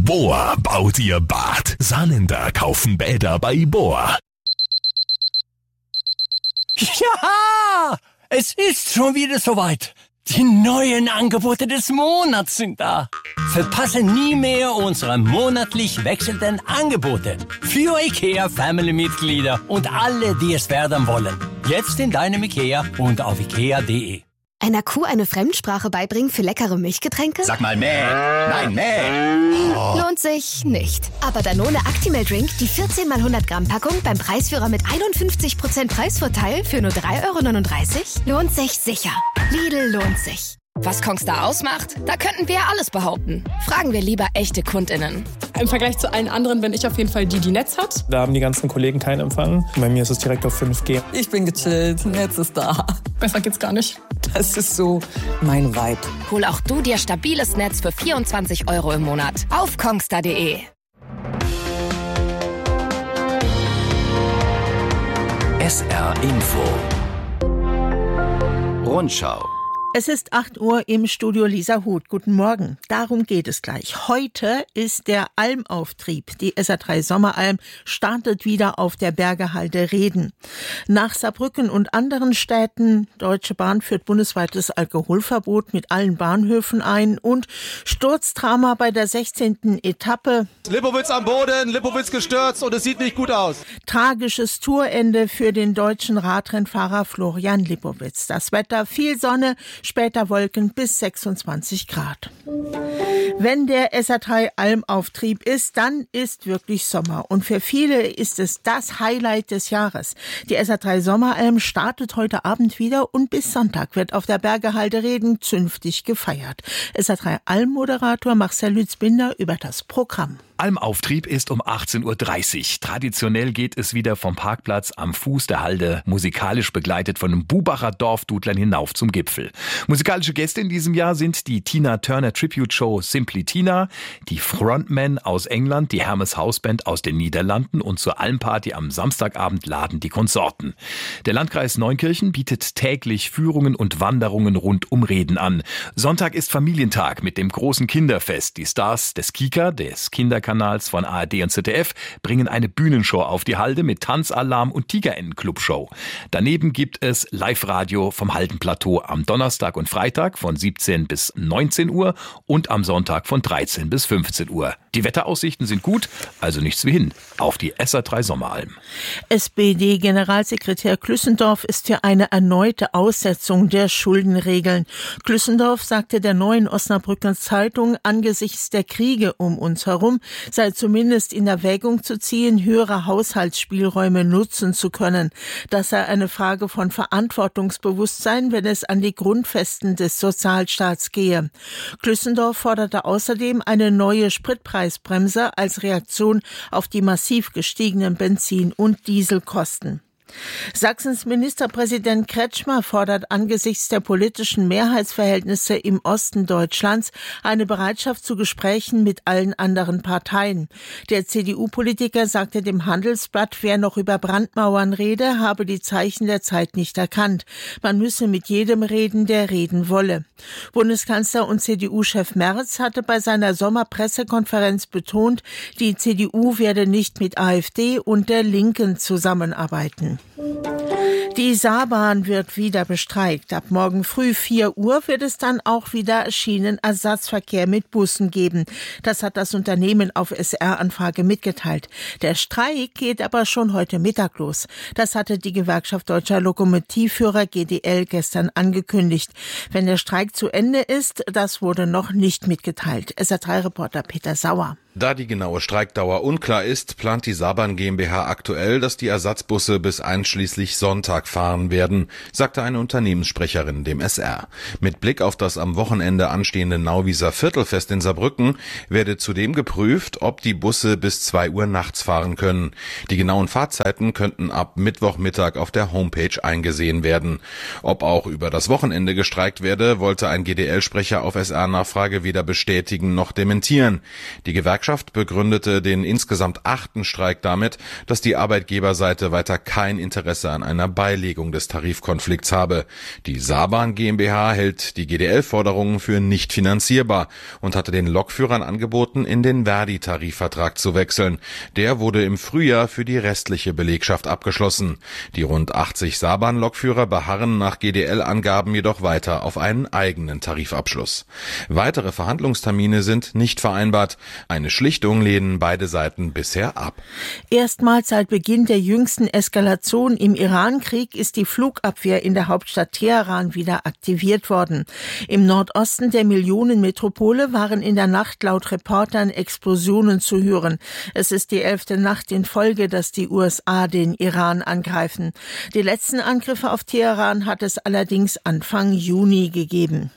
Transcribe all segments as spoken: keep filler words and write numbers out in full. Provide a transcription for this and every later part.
Bohr baut ihr Bad. Saarländer kaufen Bäder bei Bohr. Ja, es ist schon wieder soweit. Die neuen Angebote des Monats sind da. Verpasse nie mehr unsere monatlich wechselnden Angebote. Für IKEA Family-Mitglieder und alle, die es werden wollen. Jetzt in deinem IKEA und auf ikea punkt de. Einer Kuh eine Fremdsprache beibringen für leckere Milchgetränke? Sag mal mäh. Nein, mäh. Oh. Lohnt sich nicht. Aber Danone Actimel Drink, die vierzehn mal hundert Gramm Packung beim Preisführer mit einundfünfzig Prozent Preisvorteil für nur drei Euro neununddreißig, lohnt sich sicher. Lidl lohnt sich. Was Kongstar ausmacht? Da könnten wir ja alles behaupten. Fragen wir lieber echte KundInnen. Im Vergleich zu allen anderen bin ich auf jeden Fall die, die Netz hat. Da haben die ganzen Kollegen keinen Empfang. Bei mir ist es direkt auf fünf G. Ich bin gechillt, Netz ist da. Besser geht's gar nicht. Das ist so mein Vibe. Hol auch du dir stabiles Netz für vierundzwanzig Euro im Monat auf kongstar punkt de. S R Info Rundschau. Es ist acht Uhr im Studio Lisa Huth. Guten Morgen. Darum geht es gleich. Heute ist der Almauftrieb. Die S R drei Sommeralm startet wieder auf der Bergehalde Reden. Nach Saarbrücken und anderen Städten, Deutsche Bahn führt bundesweites Alkoholverbot mit allen Bahnhöfen ein und Sturzdrama bei der sechzehnten Etappe. Lipowitz am Boden, Lipowitz gestürzt und es sieht nicht gut aus. Tragisches Tourende für den deutschen Radrennfahrer Florian Lipowitz. Das Wetter, viel Sonne, später Wolken bis sechsundzwanzig Grad. Wenn der S R drei Almauftrieb ist, dann ist wirklich Sommer. Und für viele ist es das Highlight des Jahres. Die S R drei Sommeralm startet heute Abend wieder und bis Sonntag wird auf der Bergehalde Reden zünftig gefeiert. S R drei Alm-Moderator Marcel Lützbinder über das Programm. Almauftrieb ist um achtzehn Uhr dreißig. Traditionell geht es wieder vom Parkplatz am Fuß der Halde, musikalisch begleitet von den Bubacher Dorfdudlern hinauf zum Gipfel. Musikalische Gäste in diesem Jahr sind die Tina Turner Tribute Show Simply Tina, die Frontmen aus England, die Hermes Hausband aus den Niederlanden und zur Almparty am Samstagabend laden die Konsorten. Der Landkreis Neunkirchen bietet täglich Führungen und Wanderungen rund um Reden an. Sonntag ist Familientag mit dem großen Kinderfest. Die Stars des Kika, des Kinderkanals von A R D und Z D F, bringen eine Bühnenshow auf die Halde mit Tanzalarm und Tigerentenclub-Show. Daneben gibt es Live-Radio vom Haldenplateau am Donnerstag und Freitag von siebzehn bis neunzehn Uhr und am Sonntag von dreizehn bis fünfzehn Uhr. Die Wetteraussichten sind gut, also nichts wie hin auf die S R drei Sommeralm. S P D-Generalsekretär Klüssendorf ist für eine erneute Aussetzung der Schuldenregeln. Klüssendorf sagte der Neuen Osnabrücker Zeitung, angesichts der Kriege um uns herum sei zumindest in Erwägung zu ziehen, höhere Haushaltsspielräume nutzen zu können. Das sei eine Frage von Verantwortungsbewusstsein, wenn es an die Grundfesten des Sozialstaats gehe. Klüssendorf forderte außerdem eine neue Spritpreisbremse als Reaktion auf die massiv gestiegenen Benzin- und Dieselkosten. Sachsens Ministerpräsident Kretschmer fordert angesichts der politischen Mehrheitsverhältnisse im Osten Deutschlands eine Bereitschaft zu Gesprächen mit allen anderen Parteien. Der C D U-Politiker sagte dem Handelsblatt, wer noch über Brandmauern rede, habe die Zeichen der Zeit nicht erkannt. Man müsse mit jedem reden, der reden wolle. Bundeskanzler und C D U-Chef Merz hatte bei seiner Sommerpressekonferenz betont, die C D U werde nicht mit AfD und der Linken zusammenarbeiten. Die Saarbahn wird wieder bestreikt. Ab morgen früh vier Uhr wird es dann auch wieder Schienenersatzverkehr mit Bussen geben. Das hat das Unternehmen auf S R-Anfrage mitgeteilt. Der Streik geht aber schon heute Mittag los. Das hatte die Gewerkschaft Deutscher Lokomotivführer G D L gestern angekündigt. Wenn der Streik zu Ende ist, das wurde noch nicht mitgeteilt. S R drei Reporter Peter Sauer. Da die genaue Streikdauer unklar ist, plant die Saarbahn GmbH aktuell, dass die Ersatzbusse bis einschließlich Sonntag fahren werden, sagte eine Unternehmenssprecherin dem S R. Mit Blick auf das am Wochenende anstehende Nauwieser Viertelfest in Saarbrücken werde zudem geprüft, ob die Busse bis zwei Uhr nachts fahren können. Die genauen Fahrzeiten könnten ab Mittwochmittag auf der Homepage eingesehen werden. Ob auch über das Wochenende gestreikt werde, wollte ein G D L-Sprecher auf S R-Nachfrage weder bestätigen noch dementieren. Die Gewerkschaft Gewerkschaft begründete den insgesamt achten Streik damit, dass die Arbeitgeberseite weiter kein Interesse an einer Beilegung des Tarifkonflikts habe. Die Saarbahn GmbH hält die G D L-Forderungen für nicht finanzierbar und hatte den Lokführern angeboten, in den Verdi-Tarifvertrag zu wechseln. Der wurde im Frühjahr für die restliche Belegschaft abgeschlossen. Die rund achtzig Saarbahn-Lokführer beharren nach G D L-Angaben jedoch weiter auf einen eigenen Tarifabschluss. Weitere Verhandlungstermine sind nicht vereinbart. Eine Schlichtung lehnen beide Seiten bisher ab. Erstmals seit Beginn der jüngsten Eskalation im Iran-Krieg ist die Flugabwehr in der Hauptstadt Teheran wieder aktiviert worden. Im Nordosten der Millionenmetropole waren in der Nacht laut Reportern Explosionen zu hören. Es ist die elfte Nacht in Folge, dass die U S A den Iran angreifen. Die letzten Angriffe auf Teheran hat es allerdings Anfang Juni gegeben.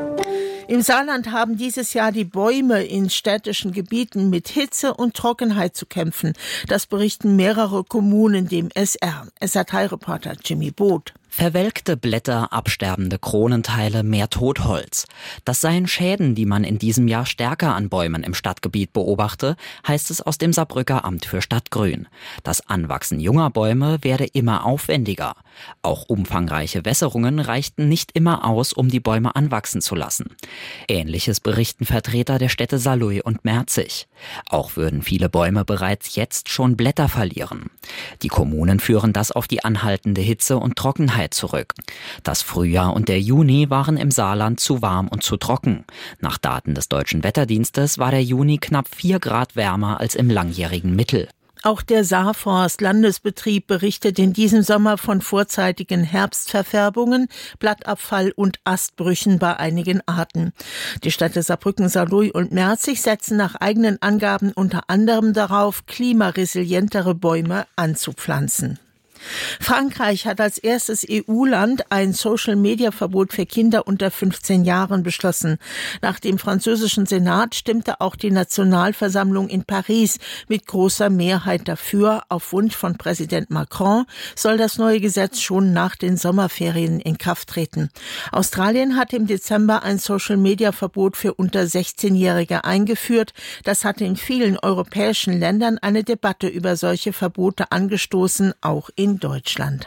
Im Saarland haben dieses Jahr die Bäume in städtischen Gebieten mit Hitze und Trockenheit zu kämpfen. Das berichten mehrere Kommunen dem S R. S R drei Reporter Jimmy Boot. Verwelkte Blätter, absterbende Kronenteile, mehr Totholz. Das seien Schäden, die man in diesem Jahr stärker an Bäumen im Stadtgebiet beobachte, heißt es aus dem Saarbrücker Amt für Stadtgrün. Das Anwachsen junger Bäume werde immer aufwendiger. Auch umfangreiche Wässerungen reichten nicht immer aus, um die Bäume anwachsen zu lassen. Ähnliches berichten Vertreter der Städte Saarlouis und Merzig. Auch würden viele Bäume bereits jetzt schon Blätter verlieren. Die Kommunen führen das auf die anhaltende Hitze und Trockenheit zurück. Das Frühjahr und der Juni waren im Saarland zu warm und zu trocken. Nach Daten des Deutschen Wetterdienstes war der Juni knapp vier Grad wärmer als im langjährigen Mittel. Auch der Saarforst-Landesbetrieb berichtet in diesem Sommer von vorzeitigen Herbstverfärbungen, Blattabfall und Astbrüchen bei einigen Arten. Die Städte Saarbrücken, Saarlouis und Merzig setzen nach eigenen Angaben unter anderem darauf, klimaresilientere Bäume anzupflanzen. Frankreich hat als erstes E U-Land ein Social-Media-Verbot für Kinder unter fünfzehn Jahren beschlossen. Nach dem französischen Senat stimmte auch die Nationalversammlung in Paris mit großer Mehrheit dafür. Auf Wunsch von Präsident Macron soll das neue Gesetz schon nach den Sommerferien in Kraft treten. Australien hat im Dezember ein Social-Media-Verbot für unter sechzehnjährige eingeführt. Das hatte in vielen europäischen Ländern eine Debatte über solche Verbote angestoßen, auch in Deutschland.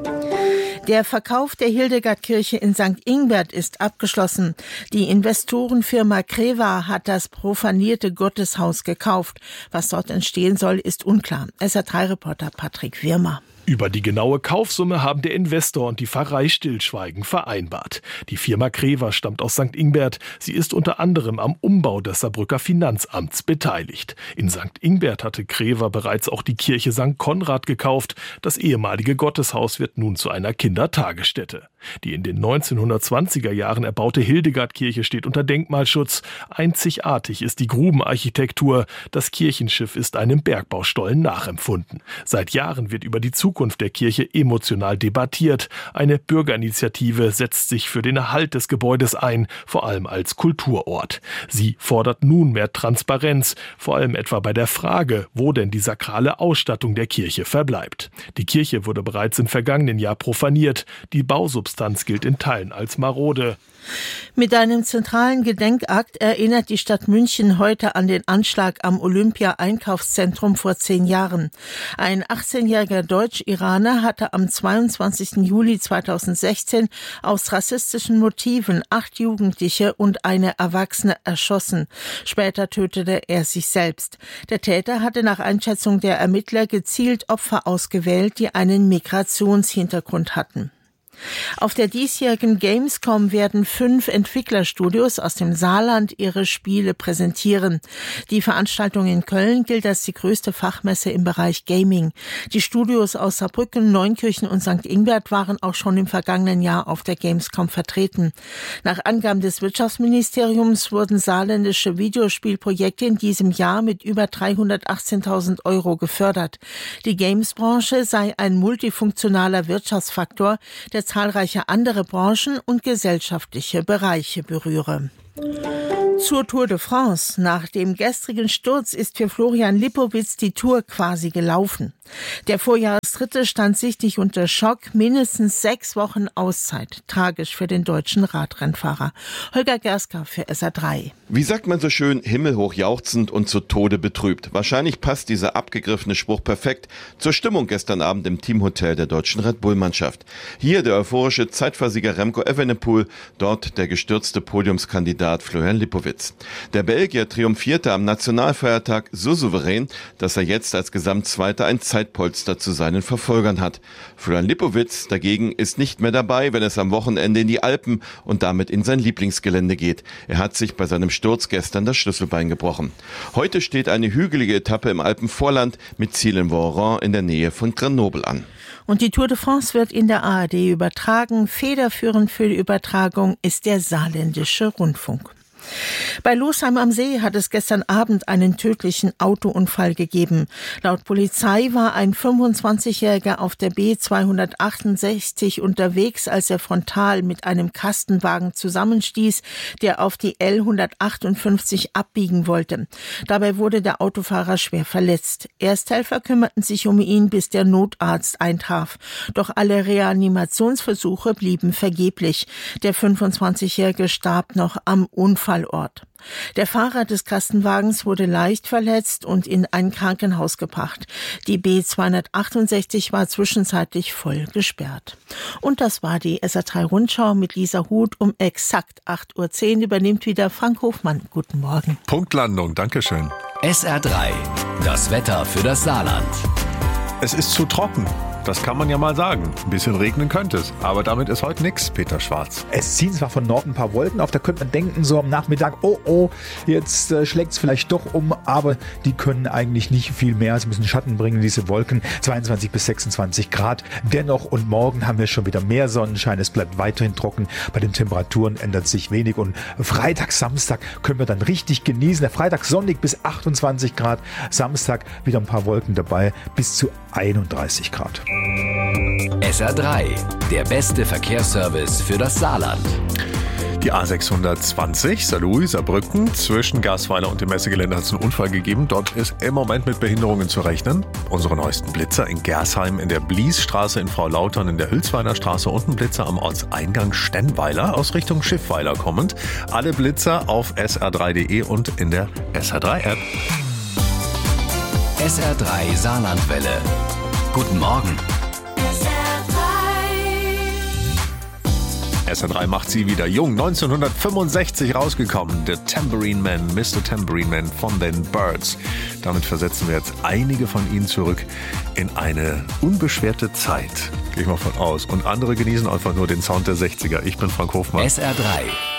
Der Verkauf der Hildegardkirche in Sankt Ingbert ist abgeschlossen. Die Investorenfirma Creva hat das profanierte Gotteshaus gekauft. Was dort entstehen soll, ist unklar. S R drei Reporter Patrick Wirmer. Über die genaue Kaufsumme haben der Investor und die Pfarrei Stillschweigen vereinbart. Die Firma Creva stammt aus Sankt Ingbert. Sie ist unter anderem am Umbau des Saarbrücker Finanzamts beteiligt. In Sankt Ingbert hatte Creva bereits auch die Kirche Sankt Konrad gekauft. Das ehemalige Gotteshaus wird nun zu einer Kindertagesstätte. Die in den neunzehnhundertzwanziger Jahren erbaute Hildegardkirche steht unter Denkmalschutz. Einzigartig ist die Grubenarchitektur. Das Kirchenschiff ist einem Bergbaustollen nachempfunden. Seit Jahren wird über die Zukunft der Kirche emotional debattiert. Eine Bürgerinitiative setzt sich für den Erhalt des Gebäudes ein, vor allem als Kulturort. Sie fordert nun mehr Transparenz, vor allem etwa bei der Frage, wo denn die sakrale Ausstattung der Kirche verbleibt. Die Kirche wurde bereits im vergangenen Jahr profaniert. Die Bausubstanz gilt in Teilen als marode. Mit einem zentralen Gedenkakt erinnert die Stadt München heute an den Anschlag am Olympia-Einkaufszentrum vor zehn Jahren. Ein achtzehnjähriger Deutsch-Iraner hatte am zweiundzwanzigsten Juli zweitausendsechzehn aus rassistischen Motiven acht Jugendliche und eine Erwachsene erschossen. Später tötete er sich selbst. Der Täter hatte nach Einschätzung der Ermittler gezielt Opfer ausgewählt, die einen Migrationshintergrund hatten. Auf der diesjährigen Gamescom werden fünf Entwicklerstudios aus dem Saarland ihre Spiele präsentieren. Die Veranstaltung in Köln gilt als die größte Fachmesse im Bereich Gaming. Die Studios aus Saarbrücken, Neunkirchen und Sankt Ingbert waren auch schon im vergangenen Jahr auf der Gamescom vertreten. Nach Angaben des Wirtschaftsministeriums wurden saarländische Videospielprojekte in diesem Jahr mit über dreihundertachtzehntausend Euro gefördert. Die Games-Branche sei ein multifunktionaler Wirtschaftsfaktor, der zahlreiche andere Branchen und gesellschaftliche Bereiche berühre. Zur Tour de France. Nach dem gestrigen Sturz ist für Florian Lipowitz die Tour quasi gelaufen. Der Vorjahresdritte stand sichtlich unter Schock. Mindestens sechs Wochen Auszeit. Tragisch für den deutschen Radrennfahrer. Holger Gerska für S R drei. Wie sagt man so schön, himmelhoch jauchzend und zu Tode betrübt. Wahrscheinlich passt dieser abgegriffene Spruch perfekt zur Stimmung gestern Abend im Teamhotel der deutschen Red Bull-Mannschaft. Hier der euphorische Zeitversieger Remco Evenepoel, dort der gestürzte Podiumskandidat Florian Lipowitz. Der Belgier triumphierte am Nationalfeiertag so souverän, dass er jetzt als Gesamtzweiter ein Zeitpolster zu seinen Verfolgern hat. Florian Lipowitz dagegen ist nicht mehr dabei, wenn es am Wochenende in die Alpen und damit in sein Lieblingsgelände geht. Er hat sich bei seinem Sturz gestern das Schlüsselbein gebrochen. Heute steht eine hügelige Etappe im Alpenvorland mit Ziel in Voiron in der Nähe von Grenoble an. Und die Tour de France wird in der A R D übertragen. Federführend für die Übertragung ist der Saarländische Rundfunk. Bei Losheim am See hat es gestern Abend einen tödlichen Autounfall gegeben. Laut Polizei war ein fünfundzwanzigjähriger auf der B zweihundertachtundsechzig unterwegs, als er frontal mit einem Kastenwagen zusammenstieß, der auf die L hundertachtundfünfzig abbiegen wollte. Dabei wurde der Autofahrer schwer verletzt. Ersthelfer kümmerten sich um ihn, bis der Notarzt eintraf. Doch alle Reanimationsversuche blieben vergeblich. Der fünfundzwanzigjährige starb noch am Unfall. Ort. Der Fahrer des Kastenwagens wurde leicht verletzt und in ein Krankenhaus gebracht. Die B zweihundertachtundsechzig war zwischenzeitlich voll gesperrt. Und das war die S R drei Rundschau mit Lisa Huth. Um exakt acht Uhr zehn übernimmt wieder Frank Hofmann. Guten Morgen. Punktlandung, Dankeschön. S R drei, das Wetter für das Saarland. Es ist zu trocken. Das kann man ja mal sagen. Ein bisschen regnen könnte es. Aber damit ist heute nichts, Peter Schwarz. Es ziehen zwar von Norden ein paar Wolken auf, da könnte man denken, so am Nachmittag, oh oh, jetzt äh, schlägt es vielleicht doch um, aber die können eigentlich nicht viel mehr. Sie müssen Schatten bringen, diese Wolken, zweiundzwanzig bis sechsundzwanzig Grad. Dennoch und morgen haben wir schon wieder mehr Sonnenschein. Es bleibt weiterhin trocken. Bei den Temperaturen ändert sich wenig. Und Freitag, Samstag können wir dann richtig genießen. Der Freitag sonnig bis achtundzwanzig Grad. Samstag wieder ein paar Wolken dabei, bis zu einunddreißig Grad. S R drei, der beste Verkehrsservice für das Saarland. Die A sechshundertzwanzig, Saarlouis, Saarbrücken, zwischen Garsweiler und dem Messegelände hat es einen Unfall gegeben. Dort ist im Moment mit Behinderungen zu rechnen. Unsere neuesten Blitzer in Gersheim, in der Bliesstraße, in Frau Lautern, in der Hülsweiler Straße und ein Blitzer am Ortseingang Stennweiler aus Richtung Schiffweiler kommend. Alle Blitzer auf S R drei punkt de und in der S R drei App. S R drei Saarlandwelle. Guten Morgen. S R drei macht sie wieder jung. neunzehnhundertfünfundsechzig rausgekommen. The Tambourine Man, Mister Tambourine Man von den Byrds. Damit versetzen wir jetzt einige von ihnen zurück in eine unbeschwerte Zeit. Gehe ich mal von aus. Und andere genießen einfach nur den Sound der sechziger. Ich bin Frank Hofmann. S R drei.